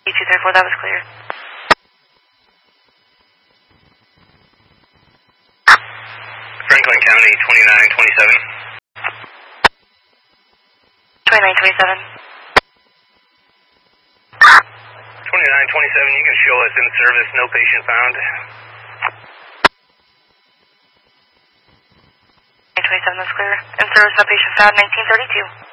E234, that was clear. Franklin County, 2927. 2927. 2927, you can show us in service, no patient found. 2927, that's clear. In service, no patient found, 1932.